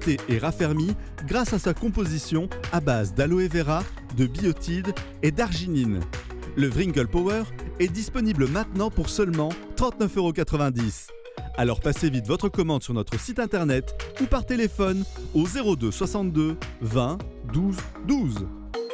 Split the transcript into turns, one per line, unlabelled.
hydraté et raffermi grâce à sa composition à base d'aloe vera, de biotide et d'arginine. Le Wrinkle Power est disponible maintenant pour seulement 39,90 €. Alors passez vite votre commande sur notre site internet ou par téléphone au 02 62 20 12 12.